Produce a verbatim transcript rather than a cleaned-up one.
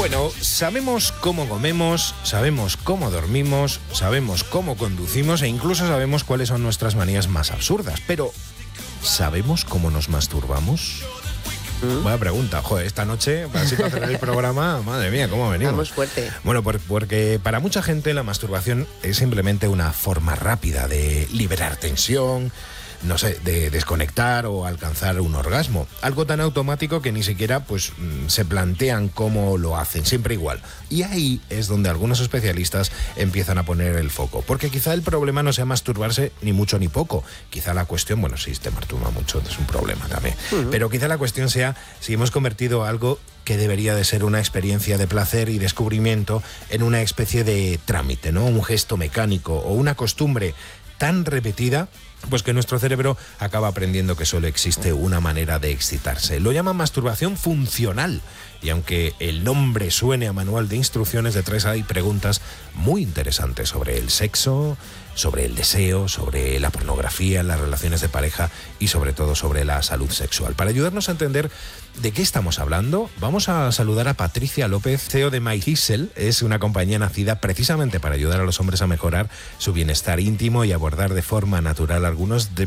Bueno, sabemos cómo comemos, sabemos cómo dormimos, sabemos cómo conducimos e incluso sabemos cuáles son nuestras manías más absurdas. Pero, ¿sabemos cómo nos masturbamos? ¿Mm? Buena pregunta. Joder, esta noche, para así para hacer el programa, madre mía, ¿cómo venimos? Vamos fuerte. Bueno, por, porque para mucha gente la masturbación es simplemente una forma rápida de liberar tensión, no sé, de desconectar o alcanzar un orgasmo. Algo tan automático que ni siquiera pues se plantean cómo lo hacen, siempre igual. Y ahí es donde algunos especialistas empiezan a poner el foco. Porque quizá el problema no sea masturbarse ni mucho ni poco. Quizá la cuestión, bueno, si te masturba mucho es un problema también. Uh-huh. Pero quizá la cuestión sea si hemos convertido algo que debería de ser una experiencia de placer y descubrimiento en una especie de trámite, ¿no? Un gesto mecánico o una costumbre tan repetida, pues que nuestro cerebro acaba aprendiendo que solo existe una manera de excitarse. Lo llaman masturbación funcional. Y aunque el nombre suene a manual de instrucciones, detrás hay preguntas muy interesantes sobre el sexo, sobre el deseo, sobre la pornografía, las relaciones de pareja y sobre todo sobre la salud sexual. Para ayudarnos a entender de qué estamos hablando, vamos a saludar a Patricia López, C E O de MyHissel. Es una compañía nacida precisamente para ayudar a los hombres a mejorar su bienestar íntimo y abordar de forma natural algunos de